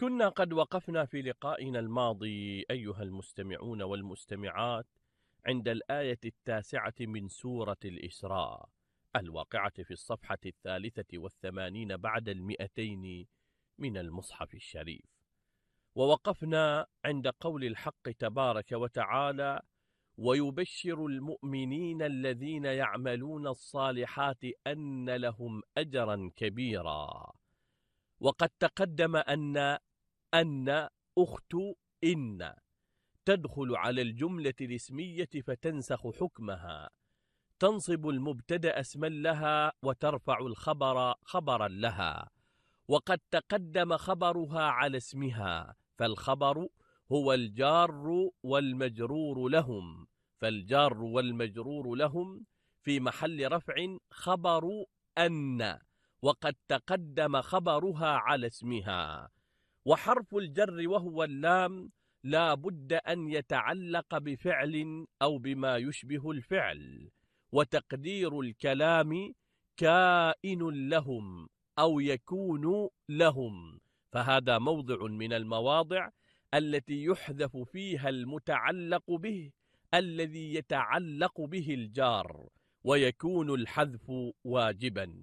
كنا قد وقفنا في لقائنا الماضي أيها المستمعون والمستمعات عند الآية 9 من سورة الإسراء الواقعة في الصفحة 83 بعد 200 من المصحف الشريف. ووقفنا عند قول الحق تبارك وتعالى: ويبشر المؤمنين الذين يعملون الصالحات أن لهم أجرا كبيرا. وقد تقدم أن أخت إن تدخل على الجملة الاسمية فتنسخ حكمها، تنصب المبتدأ اسما لها وترفع الخبر خبرا لها. وقد تقدم خبرها على اسمها، فالخبر هو الجار والمجرور لهم، فالجار والمجرور لهم في محل رفع خبر أن، وقد تقدم خبرها على اسمها. وحرف الجر وهو اللام لا بد أن يتعلق بفعل أو بما يشبه الفعل، وتقدير الكلام كائن لهم أو يكون لهم، فهذا موضع من المواضع التي يحذف فيها المتعلق به الذي يتعلق به الجار، ويكون الحذف واجبا.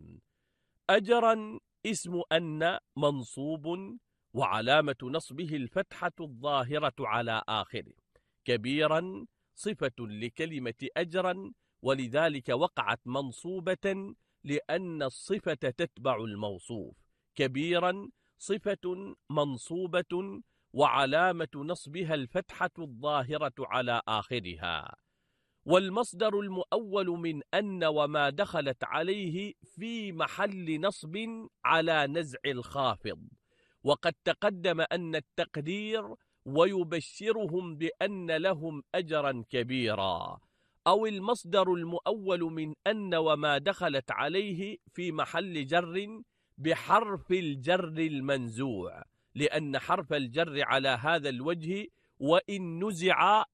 أجرا اسم أن منصوب وعلامة نصبه الفتحة الظاهرة على آخره. كبيرا صفة لكلمة أجرا، ولذلك وقعت منصوبة لأن الصفة تتبع الموصوف. كبيرا صفة منصوبة وعلامة نصبها الفتحة الظاهرة على آخرها. والمصدر المؤول من أن وما دخلت عليه في محل نصب على نزع الخافض. وقد تقدم أن التقدير ويبشرهم بأن لهم أجرا كبيرا، أو المصدر المؤول من أن وما دخلت عليه في محل جر بحرف الجر المنزوع، لأن حرف الجر على هذا الوجه وإن نزع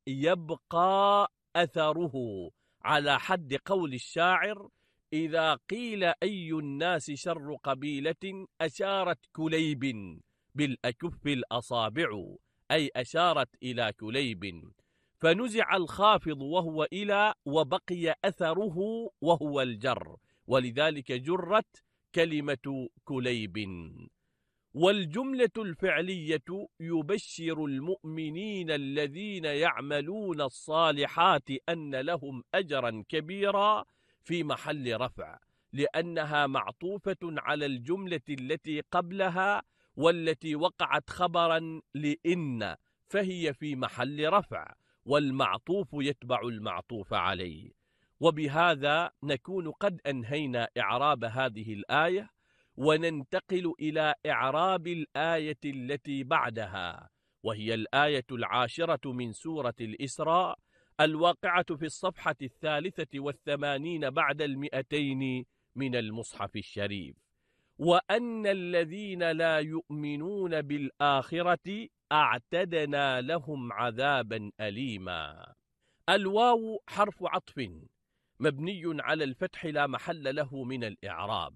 يبقى أثره، على حد قول الشاعر: إذا قيل أي الناس شر قبيلة أشارت كليب بالأكف الأصابع، أي أشارت إلى كليب، فنزع الخافض وهو إلى وبقي أثره وهو الجر، ولذلك جرت كلمة كليب. والجملة الفعلية يبشر المؤمنين الذين يعملون الصالحات أن لهم أجرا كبيرا في محل رفع، لأنها معطوفة على الجملة التي قبلها والتي وقعت خبرا لإن، فهي في محل رفع، والمعطوف يتبع المعطوف عليه. وبهذا نكون قد أنهينا إعراب هذه الآية، وننتقل إلى إعراب الآية التي بعدها، وهي الآية 10 من سورة الإسراء الواقعة في الصفحة 83 بعد 200 من المصحف الشريف. وأن الذين لا يؤمنون بالآخرة أعتدنا لهم عذابا أليما. الواو حرف عطف مبني على الفتح لا محل له من الإعراب،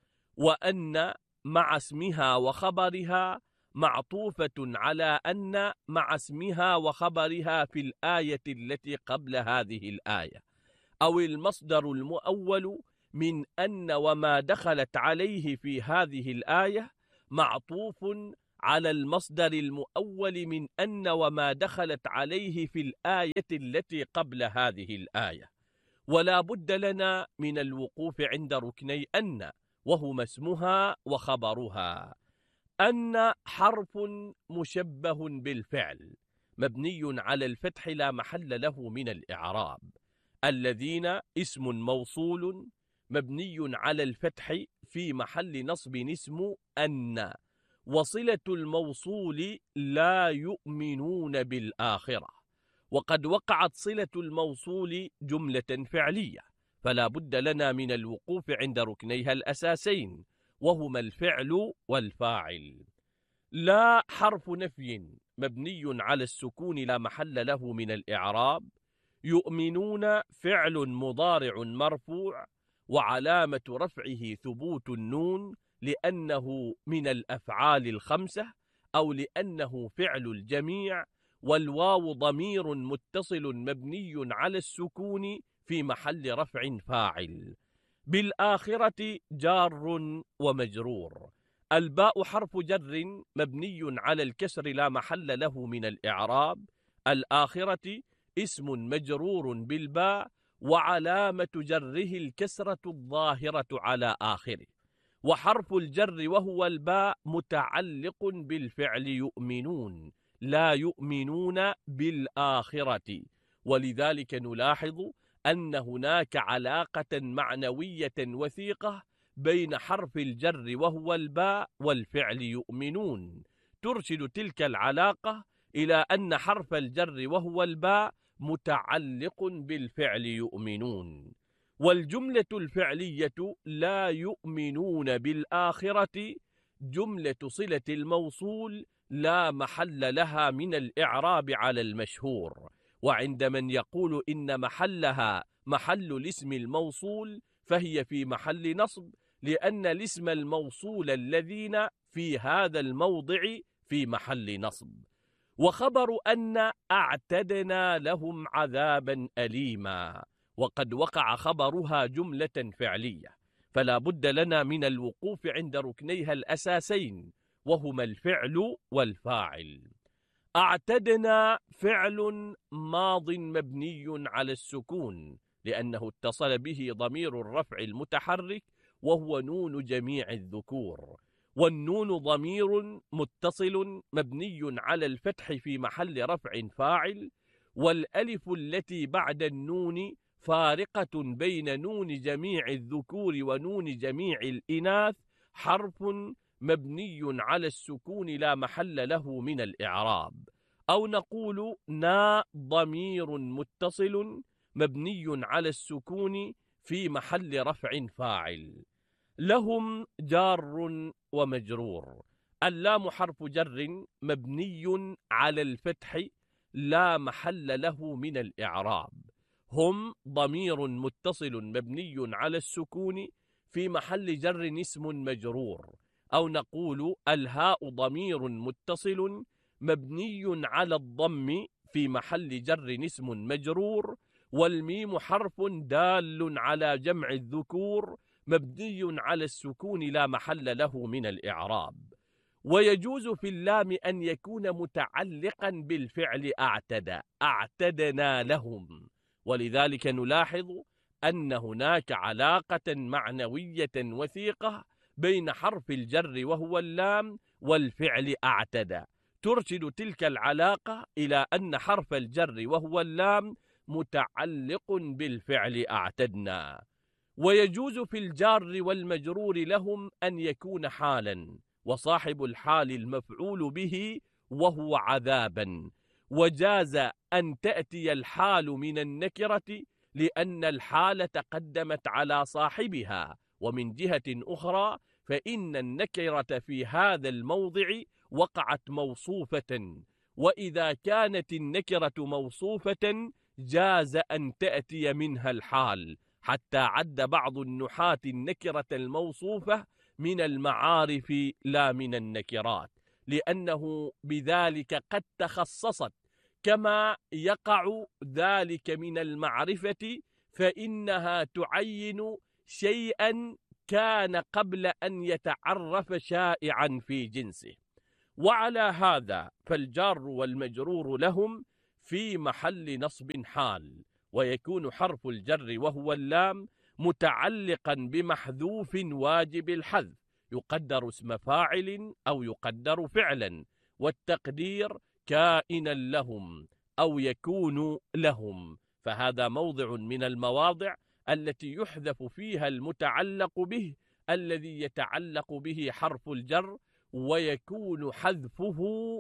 وأن مع اسمها وخبرها معطوفة على أن مع اسمها وخبرها في الآية التي قبل هذه الآية، أو المصدر المؤول من أن وما دخلت عليه في هذه الآية معطوف على المصدر المؤول من أن وما دخلت عليه في الآية التي قبل هذه الآية. ولا بد لنا من الوقوف عند ركني أن، وهما اسمها وخبرها. أن حرف مشبه بالفعل مبني على الفتح لا محل له من الإعراب. الذين اسم موصول مبني على الفتح في محل نصب اسم أن، وصلة الموصول لا يؤمنون بالآخرة. وقد وقعت صلة الموصول جملة فعلية، فلا بد لنا من الوقوف عند ركنيها الأساسين، وهما الفعل والفاعل. لا حرف نفي مبني على السكون لا محل له من الإعراب. يؤمنون فعل مضارع مرفوع، وعلامة رفعه ثبوت النون لأنه من الأفعال الخمسة أو لأنه فعل الجميع، والواو ضمير متصل مبني على السكون في محل رفع فاعل. بالآخرة جار ومجرور. الباء حرف جر مبني على الكسر لا محل له من الإعراب. الآخرة اسم مجرور بالباء، وعلامة جره الكسرة الظاهرة على آخره. وحرف الجر وهو الباء متعلق بالفعل يؤمنون، لا يؤمنون بالآخرة، ولذلك نلاحظ أن هناك علاقة معنوية وثيقة بين حرف الجر وهو الباء والفعل يؤمنون، ترشد تلك العلاقة إلى أن حرف الجر وهو الباء متعلق بالفعل يؤمنون. والجملة الفعلية لا يؤمنون بالآخرة جملة صلة الموصول لا محل لها من الإعراب على المشهور، وعند من يقول إن محلها محل الاسم الموصول فهي في محل نصب، لأن الاسم الموصول الذين في هذا الموضع في محل نصب. وخبر أن أعتدنا لهم عذابا أليما، وقد وقع خبرها جملة فعلية، فلا بد لنا من الوقوف عند ركنيها الأساسين، وهما الفعل والفاعل. أعتدنا فعل ماض مبني على السكون لأنه اتصل به ضمير الرفع المتحرك وهو نون جميع الذكور، والنون ضمير متصل مبني على الفتح في محل رفع فاعل، والألف التي بعد النون فارقة بين نون جميع الذكور ونون جميع الإناث حرف مبني على السكون لا محل له من الإعراب. أو نقول نا ضمير متصل مبني على السكون في محل رفع فاعل. لهم جار ومجرور. اللام حرف جر مبني على الفتح لا محل له من الإعراب. هم ضمير متصل مبني على السكون في محل جر اسم مجرور. أو نقول الهاء ضمير متصل مبني على الضم في محل جر اسم مجرور، والميم حرف دال على جمع الذكور مبني على السكون لا محل له من الإعراب. ويجوز في اللام أن يكون متعلقا بالفعل أعتدى، أعتدنا لهم، ولذلك نلاحظ أن هناك علاقة معنوية وثيقة بين حرف الجر وهو اللام والفعل أعتدى، ترشد تلك العلاقة إلى أن حرف الجر وهو اللام متعلق بالفعل أعتدنا. ويجوز في الجار والمجرور لهم أن يكون حالا، وصاحب الحال المفعول به وهو عذابا، وجاز أن تأتي الحال من النكرة لأن الحال تقدمت على صاحبها، ومن جهة أخرى فإن النكرة في هذا الموضع وقعت موصوفة، وإذا كانت النكرة موصوفة جاز أن تأتي منها الحال، حتى عد بعض النحاة النكرة الموصوفة من المعارف لا من النكرات، لأنه بذلك قد تخصصت، كما يقع ذلك من المعرفة فإنها تعين شيئا كان قبل أن يتعرف شائعا في جنسه. وعلى هذا فالجار والمجرور لهم في محل نصب حال، ويكون حرف الجر وهو اللام متعلقا بمحذوف واجب الحذف يقدر اسم فاعل أو يقدر فعلا، والتقدير كائنا لهم أو يكون لهم، فهذا موضع من المواضع التي يحذف فيها المتعلق به الذي يتعلق به حرف الجر، ويكون حذفه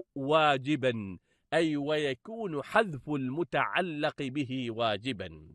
واجبا، أي ويكون حذف المتعلق به واجبا.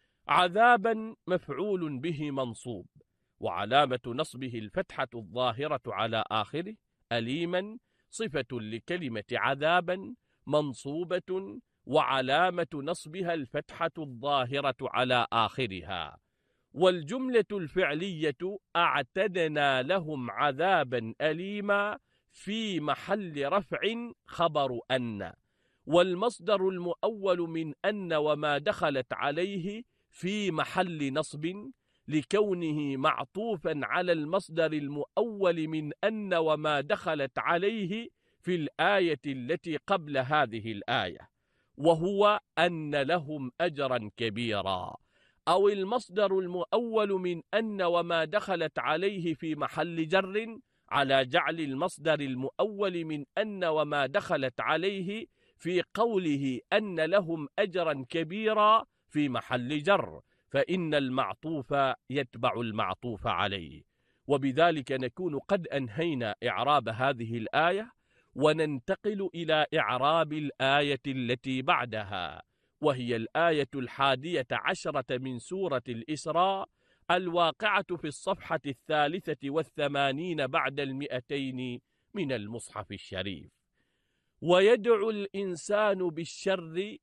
عذابا مفعول به منصوب، وعلامة نصبه الفتحة الظاهرة على آخره. أليما صفة لكلمة عذابا منصوبة، وعلامة نصبها الفتحة الظاهرة على آخرها. والجملة الفعلية أعتدنا لهم عذابا أليما في محل رفع خبر أن، والمصدر المؤول من أن وما دخلت عليه في محل نصب لكونه معطوفا على المصدر المؤول من أن وما دخلت عليه في الآية التي قبل هذه الآية، وهو أن لهم أجرا كبيرا. أو المصدر المؤول من أن وما دخلت عليه في محل جر على جعل المصدر المؤول من أن وما دخلت عليه في قوله أن لهم أجرا كبيرا في محل جر، فإن المعطوف يتبع المعطوف عليه. وبذلك نكون قد أنهينا إعراب هذه الآية، وننتقل إلى إعراب الآية التي بعدها، وهي الآية 11 من سورة الإسراء، الواقعة في الصفحة 83 بعد 200 من المصحف الشريف. ويدعو الإنسان بالشر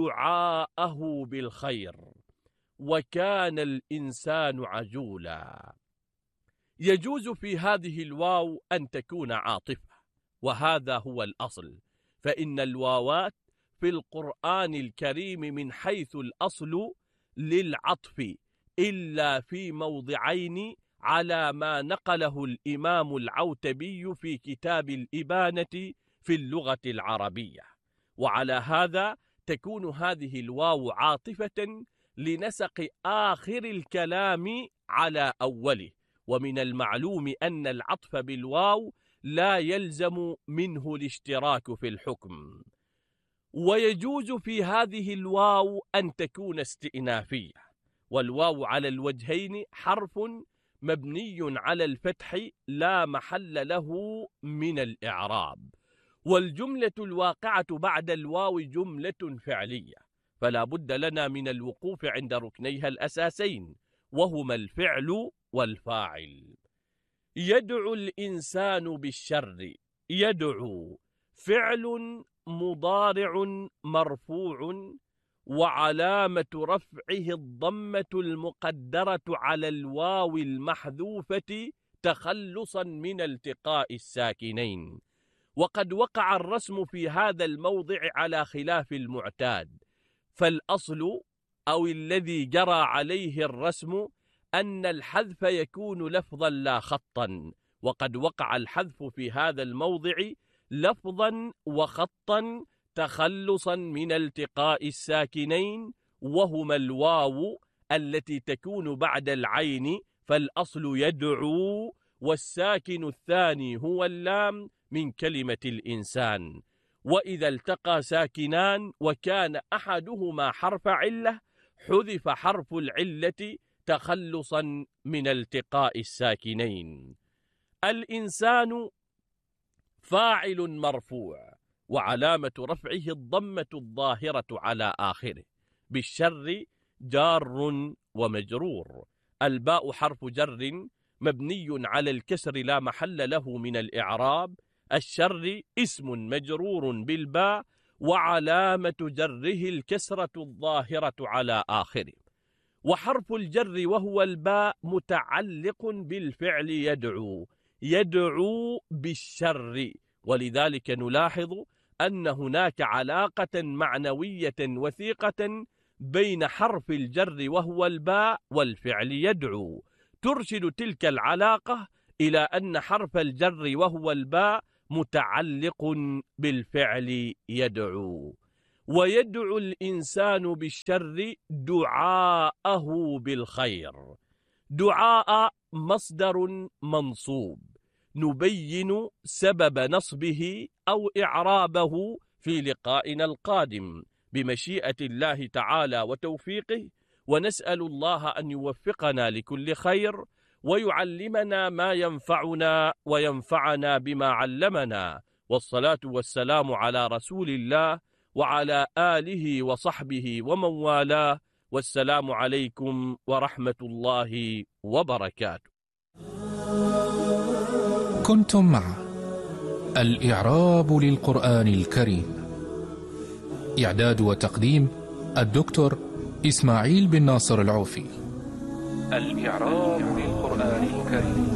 دعاءه بالخير، وكان الإنسان عجولا. يجوز في هذه الواو أن تكون عاطفة، وهذا هو الأصل، فإن الواوات في القرآن الكريم من حيث الأصل للعطف، إلا في موضعين على ما نقله الإمام العوتبي في كتاب الإبانة في اللغة العربية. وعلى هذا تكون هذه الواو عاطفة لنسق آخر الكلام على أوله، ومن المعلوم أن العطف بالواو لا يلزم منه الاشتراك في الحكم. ويجوز في هذه الواو أن تكون استئنافية، والواو على الوجهين حرف مبني على الفتح لا محل له من الإعراب، والجملة الواقعة بعد الواو جملة فعلية، فلا بد لنا من الوقوف عند ركنيها الأساسين، وهما الفعل والفاعل. يدعو الإنسان بالشر، يدعو فعل مضارع مرفوع، وعلامة رفعه الضمة المقدرة على الواو المحذوفة تخلصا من التقاء الساكنين. وقد وقع الرسم في هذا الموضع على خلاف المعتاد، فالأصل أو الذي جرى عليه الرسم أن الحذف يكون لفظا لا خطا، وقد وقع الحذف في هذا الموضع لفظا وخطا تخلصا من التقاء الساكنين، وهما الواو التي تكون بعد العين، فالأصل يدعو، والساكن الثاني هو اللام من كلمة الإنسان. وإذا التقى ساكنان وكان أحدهما حرف علة حذف حرف العلة تخلصا من التقاء الساكنين. الإنسان فاعل مرفوع، وعلامة رفعه الضمة الظاهرة على آخره. بالشر جار ومجرور. الباء حرف جر مبني على الكسر لا محل له من الإعراب. الشر اسم مجرور بالباء، وعلامة جره الكسرة الظاهرة على آخره. وحرف الجر وهو الباء متعلق بالفعل يدعو، يدعو بالشر، ولذلك نلاحظ أن هناك علاقة معنوية وثيقة بين حرف الجر وهو الباء والفعل يدعو، ترشد تلك العلاقة إلى أن حرف الجر وهو الباء متعلق بالفعل يدعو. ويدعو الإنسان بالشر دعاءه بالخير. دعاء مصدر منصوب، نبين سبب نصبه أو إعرابه في لقائنا القادم بمشيئة الله تعالى وتوفيقه، ونسأل الله أن يوفقنا لكل خير، ويعلمنا ما ينفعنا وينفعنا بما علمنا. والصلاة والسلام على رسول الله وعلى آله وصحبه ومن والاه، والسلام عليكم ورحمة الله وبركاته. كنتم مع الإعراب للقرآن الكريم، إعداد وتقديم الدكتور إسماعيل بن ناصر العوفي. الإعراب للقرآن الكريم.